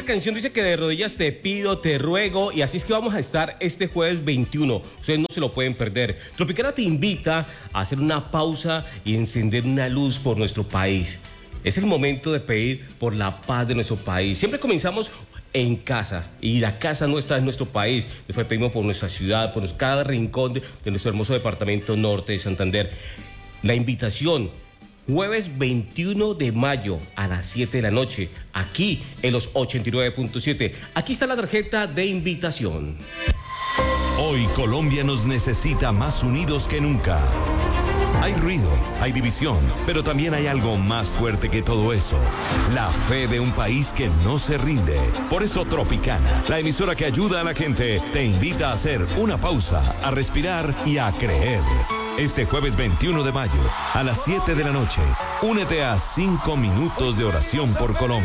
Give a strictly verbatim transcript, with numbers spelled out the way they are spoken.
esa canción dice que de rodillas te pido, te ruego, y así es que vamos a estar este jueves veintiuno. Ustedes no se lo pueden perder. Tropicana te invita a hacer una pausa y encender una luz por nuestro país. Es el momento de pedir por la paz de nuestro país. Siempre comenzamos en casa, y la casa nuestra es nuestro país. Después pedimos por nuestra ciudad, por cada rincón de, de nuestro hermoso departamento norte de Santander. La invitación, jueves veintiuno de mayo a las siete de la noche, aquí en los ochenta y nueve punto siete. Aquí está la tarjeta de invitación. Hoy Colombia nos necesita más unidos que nunca. Hay ruido, hay división, pero también hay algo más fuerte que todo eso: la fe de un país que no se rinde. Por eso Tropicana, la emisora que ayuda a la gente, te invita a hacer una pausa, a respirar y a creer. Este jueves veintiuno de mayo, a las siete de la noche, únete a cinco minutos de oración por Colombia.